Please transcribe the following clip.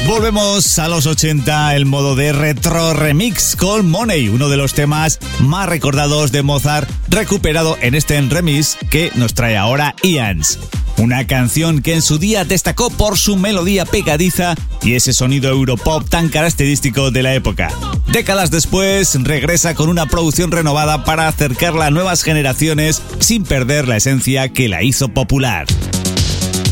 Volvemos a los 80, el modo de retro remix con Money, uno de los temas más recordados de Mozart, recuperado en este remix que nos trae ahora Ians. Una canción que en su día destacó por su melodía pegadiza y ese sonido europop tan característico de la época. Décadas después, regresa con una producción renovada para acercarla a nuevas generaciones sin perder la esencia que la hizo popular.